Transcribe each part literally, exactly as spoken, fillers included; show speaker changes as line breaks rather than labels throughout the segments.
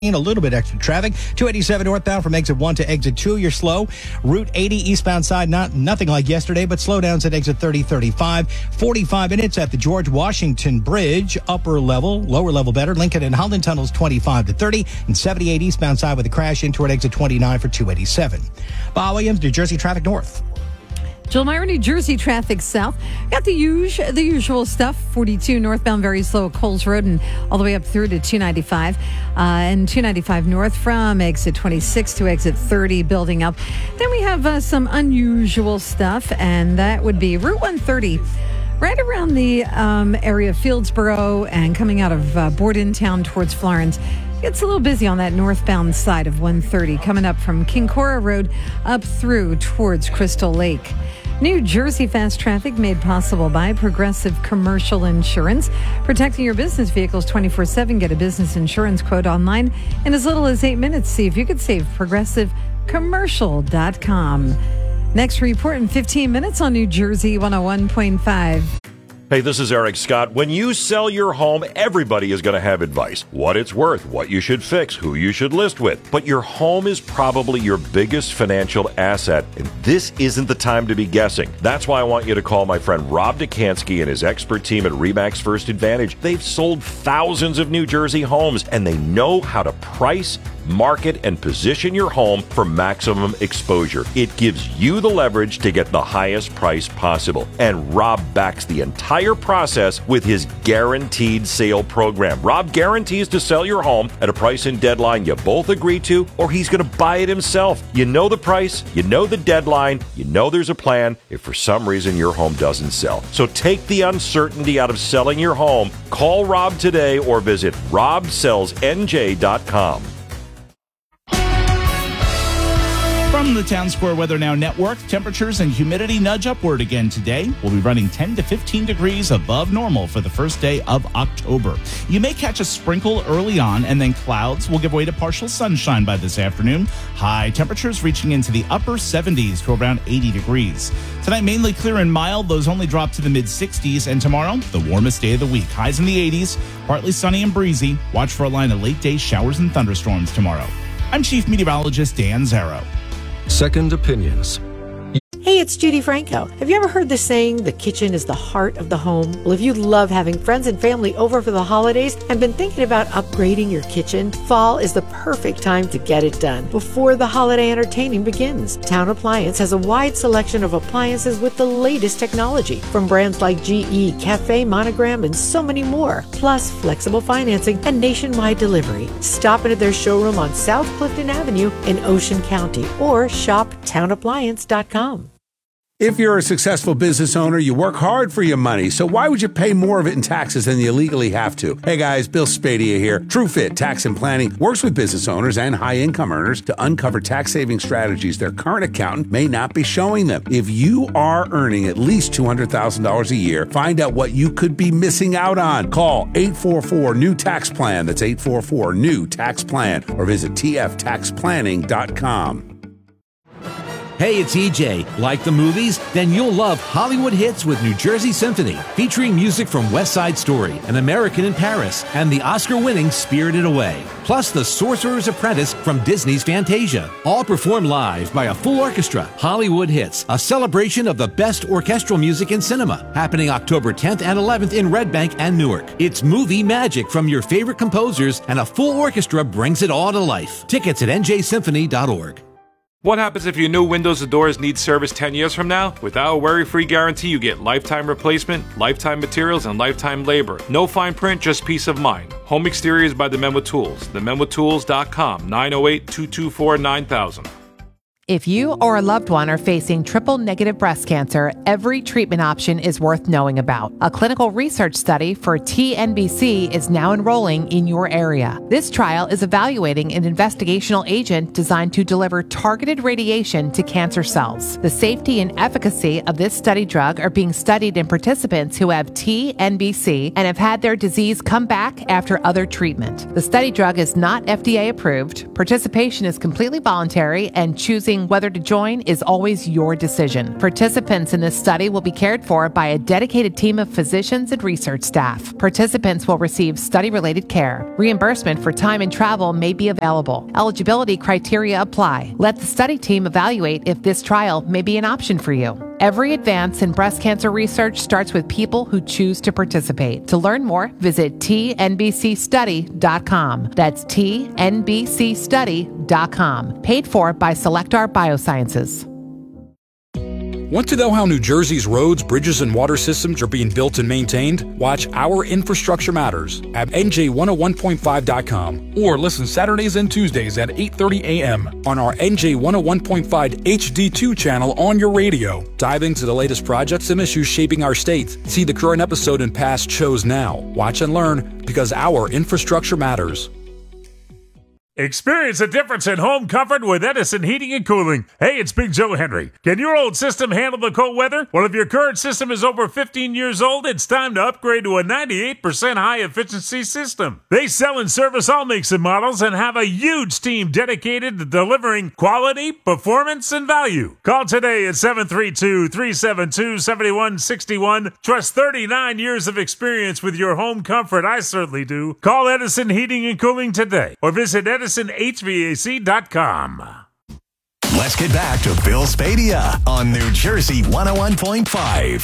A little bit extra traffic. two eighty-seven northbound from exit one to exit two. You're slow. Route eighty eastbound side, not nothing like yesterday, but slowdowns at exit thirty thirty-five. forty-five minutes at the George Washington Bridge. Upper level, lower level better. Lincoln and Holland tunnels twenty-five to thirty. And seventy-eight eastbound side with a crash in toward exit twenty-nine for two eighty-seven. Bob Williams, New Jersey traffic north.
Jill Meyer, New Jersey traffic south. Got the usual, the usual stuff. forty-two northbound, very slow at Coles Road and all the way up through to two ninety-five. Uh, and two ninety-five north from exit twenty-six to exit thirty, building up. Then we have uh, some unusual stuff, and that would be Route one thirty. Right around the um, area of Fieldsboro and coming out of uh, Bordentown towards Florence. It's a little busy on that northbound side of one thirty, coming up from King Cora Road up through towards Crystal Lake. New Jersey fast traffic made possible by Progressive Commercial Insurance. Protecting your business vehicles twenty-four seven. Get a business insurance quote online in as little as eight minutes. See if you could save progressive commercial dot com. Next report in fifteen minutes on New Jersey one oh one point five.
Hey, this is Eric Scott. When you sell your home, everybody is going to have advice. What it's worth, what you should fix, who you should list with. But your home is probably your biggest financial asset, and this isn't the time to be guessing. That's why I want you to call my friend Rob Dekanski and his expert team at RE/MAX First Advantage. They've sold thousands of New Jersey homes, and they know how to price, market, and position your home for maximum exposure. It gives you the leverage to get the highest price possible. And Rob backs the entire process with his guaranteed sale program. Rob guarantees to sell your home at a price and deadline you both agree to, or he's going to buy it himself. You know the price, you know the deadline, you know there's a plan if for some reason your home doesn't sell. So take the uncertainty out of selling your home. Call Rob today or visit rob sells n j dot com.
From the Town Square Weather Now Network, temperatures and humidity nudge upward again today. We'll be running ten to fifteen degrees above normal for the first day of October. You may catch a sprinkle early on, and then clouds will give way to partial sunshine by this afternoon. High temperatures reaching into the upper seventies to around eighty degrees. Tonight, mainly clear and mild. Those only drop to the mid-sixties. And tomorrow, the warmest day of the week. Highs in the eighties, partly sunny and breezy. Watch for a line of late-day showers and thunderstorms tomorrow. I'm Chief Meteorologist Dan Zarrow.
Second Opinions.
Hey, it's Judy Franco. Have you ever heard the saying, the kitchen is the heart of the home? Well, if you love having friends and family over for the holidays and been thinking about upgrading your kitchen, fall is the perfect time to get it done before the holiday entertaining begins. Town Appliance has a wide selection of appliances with the latest technology from brands like G E, Cafe, Monogram, and so many more. Plus, flexible financing and nationwide delivery. Stop in at their showroom on South Clifton Avenue in Ocean County or shop town appliance dot com.
If you're a successful business owner, you work hard for your money, so why would you pay more of it in taxes than you legally have to? Hey guys, Bill Spadia here. TrueFit Tax and Planning works with business owners and high-income earners to uncover tax-saving strategies their current accountant may not be showing them. If you are earning at least two hundred thousand dollars a year, find out what you could be missing out on. Call eight four four, N E W Tax Plan. That's eight four four, N E W Tax Plan. Or visit t f tax planning dot com.
Hey, it's E J. Like the movies? Then you'll love Hollywood Hits with New Jersey Symphony, featuring music from West Side Story, An American in Paris, and the Oscar-winning Spirited Away. Plus The Sorcerer's Apprentice from Disney's Fantasia. All performed live by a full orchestra. Hollywood Hits, a celebration of the best orchestral music in cinema, happening October tenth and eleventh in Red Bank and Newark. It's movie magic from your favorite composers, and a full orchestra brings it all to life. Tickets at n j symphony dot org.
What happens if your new windows or doors need service ten years from now? With our worry-free guarantee, you get lifetime replacement, lifetime materials, and lifetime labor. No fine print, just peace of mind. Home Exteriors by the Men with Tools. the men with tools dot com, nine oh eight, two two four, nine thousand.
If you or a loved one are facing triple-negative breast cancer, every treatment option is worth knowing about. A clinical research study for T N B C is now enrolling in your area. This trial is evaluating an investigational agent designed to deliver targeted radiation to cancer cells. The safety and efficacy of this study drug are being studied in participants who have T N B C and have had their disease come back after other treatment. The study drug is not F D A approved. Participation is completely voluntary, and choosing Deciding whether to join is always your decision. Participants in this study will be cared for by a dedicated team of physicians and research staff. Participants will receive study-related care. Reimbursement for time and travel may be available. Eligibility criteria apply. Let the study team evaluate if this trial may be an option for you. Every advance in breast cancer research starts with people who choose to participate. To learn more, visit T N B C study dot com. That's T N B C study dot com. Paid for by Selectar Biosciences.
Want to know how New Jersey's roads, bridges, and water systems are being built and maintained? Watch Our Infrastructure Matters at N J one oh one point five dot com or listen Saturdays and Tuesdays at eight thirty a.m. on our N J one oh one point five H D two channel on your radio. Dive into the latest projects and issues shaping our state. See the current episode and past shows now. Watch and learn because our infrastructure matters.
Experience a difference in home comfort with Edison Heating and Cooling. Hey, it's Big Joe Henry. Can your old system handle the cold weather? Well, if your current system is over fifteen years old, it's time to upgrade to a ninety-eight percent high-efficiency system. They sell and service all makes and models and have a huge team dedicated to delivering quality, performance, and value. Call today at seven three two, three seven two, seven one six one. Trust thirty-nine years of experience with your home comfort. I certainly do. Call Edison Heating and Cooling today or visit Edison H V A C dot com.
Let's get back to Bill Spadea on New Jersey one oh one point five.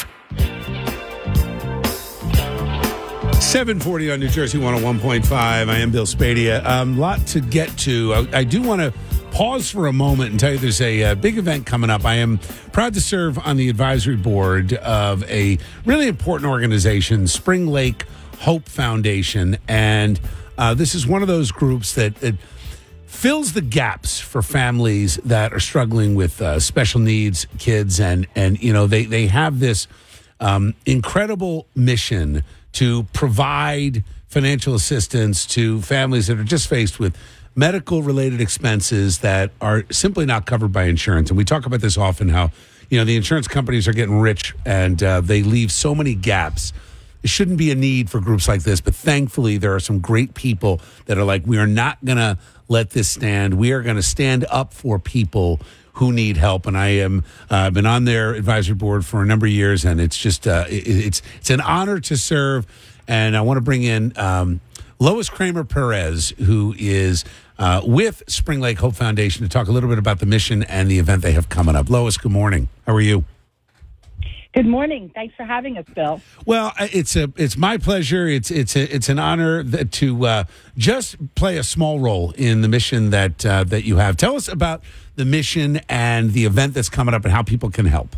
seven forty on New Jersey one oh one point five. I am Bill Spadea. A um, lot to get to. I, I do want to pause for a moment and tell you there's a, a big event coming up. I am proud to serve on the advisory board of a really important organization, Spring Lake Hope Foundation, and uh, this is one of those groups that, that fills the gaps for families that are struggling with uh, special needs kids, and and you know they they have this um, incredible mission to provide financial assistance to families that are just faced with medical related expenses that are simply not covered by insurance. And we talk about this often, how you know the insurance companies are getting rich and uh, they leave so many gaps. It shouldn't be a need for groups like this, but thankfully there are some great people that are like, we are not going to let this stand. We are going to stand up for people who need help. And I am uh, been on their advisory board for a number of years, and it's just uh, it, it's it's an honor to serve. And I want to bring in um, Lois Kramer Perez, who is uh, with Spring Lake Hope Foundation, to talk a little bit about the mission and the event they have coming up. Lois, good morning. How are you?
Good morning. Thanks for having us, Bill.
Well, it's a it's my pleasure. It's it's a, it's an honor that, to uh, just play a small role in the mission that uh, that you have. Tell us about the mission and the event that's coming up and how people can help.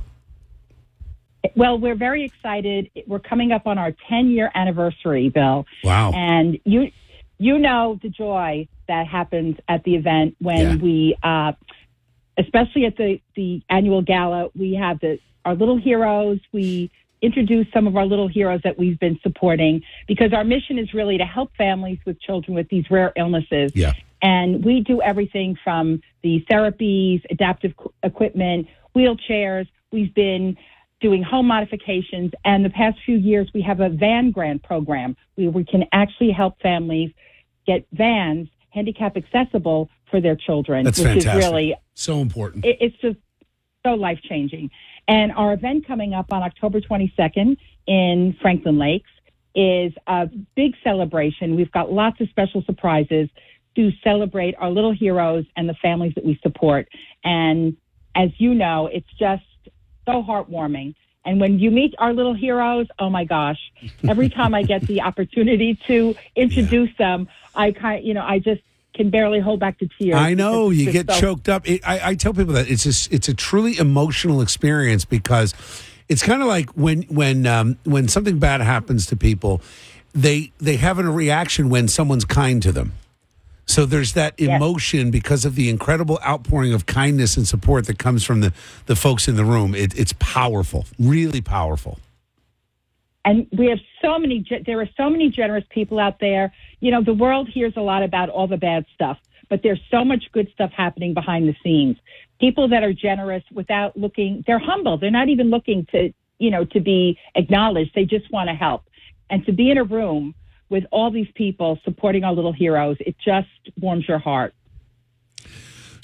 Well, we're very excited. We're coming up on our ten-year anniversary, Bill.
Wow!
And you you know the joy that happens at the event when
yeah.
we, uh, especially at the the annual gala, we have the our little heroes. We introduce some of our little heroes that we've been supporting, because our mission is really to help families with children with these rare illnesses.
Yeah.
And we do everything from the therapies, adaptive equipment, wheelchairs. We've been doing home modifications. And the past few years, we have a van grant program where we can actually help families get vans, handicap accessible, for their children.
That's
which
fantastic.
Is really
so important.
It, it's just so life-changing. And our event coming up on October twenty-second in Franklin Lakes is a big celebration. We've got lots of special surprises to celebrate our little heroes and the families that we support. And as you know, it's just so heartwarming. And when you meet our little heroes, oh my gosh, every time I get the opportunity to introduce yeah. them, I kind you know, I just can barely hold back the tears.
I know, you get
so-
choked up. It, I, I tell people that it's just, it's a truly emotional experience, because it's kind of like when when um, when something bad happens to people, they they have a reaction when someone's kind to them. So there's that emotion yes. because of the incredible outpouring of kindness and support that comes from the, the folks in the room. It, it's powerful, really powerful.
And we have so many, there are so many generous people out there. You know, the world hears a lot about all the bad stuff, but there's so much good stuff happening behind the scenes. People that are generous without looking, they're humble. They're not even looking to, you know, to be acknowledged. They just want to help. And to be in a room with all these people supporting our little heroes, it just warms your heart.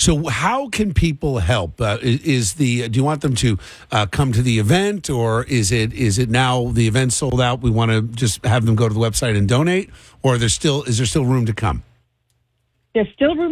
So how can people help? Uh, is, is the do you want them to uh, come to the event, or is it is it now the event sold out? We want to just have them go to the website and donate, or there's still is there still room to come?
There's still room